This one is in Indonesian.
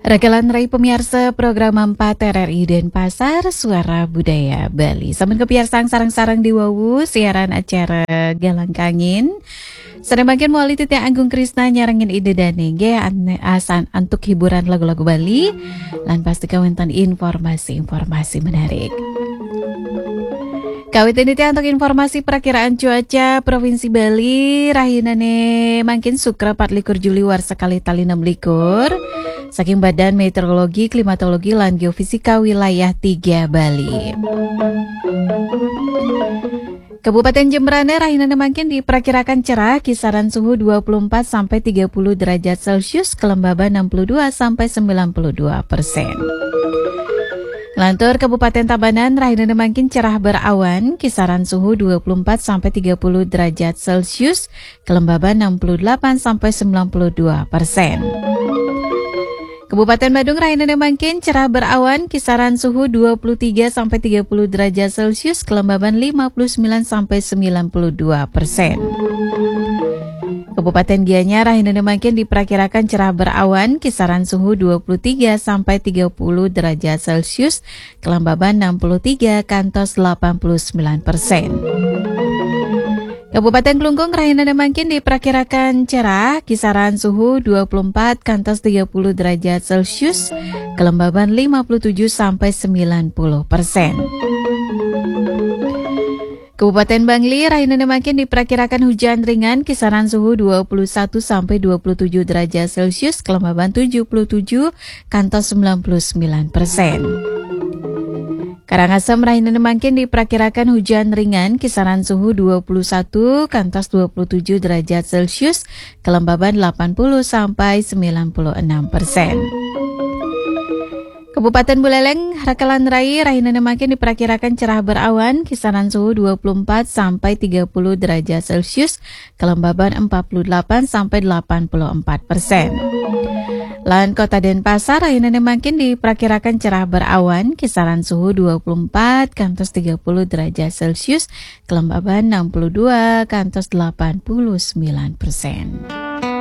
Rekalan Rai pemirsa program 4 RRI Denpasar Suara Budaya Bali. Sampun kepiarsang sarang-sarang di Wawu siaran acara Galang Kangin. Sedang makin muali Titi Anggung Krisna nyarangin ide danenge asan antuk hiburan lagu-lagu Bali lan pasti kawentan informasi-informasi menarik. Kawit ini untuk informasi perakiraan cuaca Provinsi Bali rahinane mangkin Sukra 24 Juli war sekali tali 6 likur saking Badan Meteorologi, Klimatologi, lan Geofisika Wilayah 3 Bali. Kabupaten Jembrana rahinane mangkin diperkirakan cerah kisaran suhu 24 sampai 30 derajat Celcius, kelembaban 62 sampai 92%. Lantur Kabupaten Tabanan rahinane mangkin cerah berawan kisaran suhu 24 sampai 30 derajat Celcius, kelembaban 68 sampai 92%. Kabupaten Badung rahinane mangkin cerah berawan kisaran suhu 23 sampai 30 derajat Celcius, kelembaban 59 sampai 92%. Kabupaten Gianyar rahinane mangkin diperkirakan cerah berawan kisaran suhu 23 sampai 30 derajat Celcius, kelembaban 63 kantos 89%. Kabupaten Klungkung rahinane mangkin diperkirakan cerah kisaran suhu 24 kantos 30 derajat Celcius, kelembaban 57 sampai 90%. Kabupaten Bangli rahinane mangkin diperkirakan hujan ringan kisaran suhu 21 sampai 27 derajat Celcius, kelembaban 77 kantos 99%. Karangasem rahinane mangkin diperkirakan hujan ringan kisaran suhu 21 kantos 27 derajat Celcius, kelembaban 80 sampai 96%. Kabupaten Buleleng Rakalan Rai rahinane mangkin diperkirakan cerah berawan kisaran suhu 24 sampai 30 derajat Celcius, kelembaban 48 sampai 84%. Lan Kota Denpasar rahinane mangkin diperkirakan cerah berawan kisaran suhu 24 kantos 30 derajat Celcius, kelembaban 62 kantos 89%.